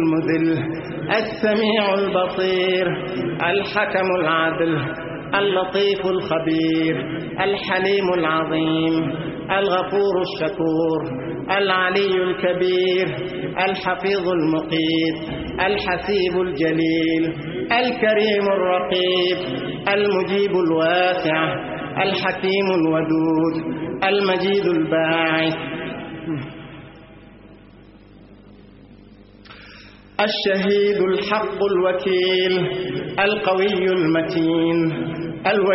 المذل السميع البصير الحكم العدل اللطيف الخبير الحليم العظيم الغفور الشكور العلي الكبير الحفيظ المقيت الحسيب الجليل الكريم الرقيب المجيب الواسع الحكيم الودود المجيد الباعث الشهيد الحق الوكيل القوي المتين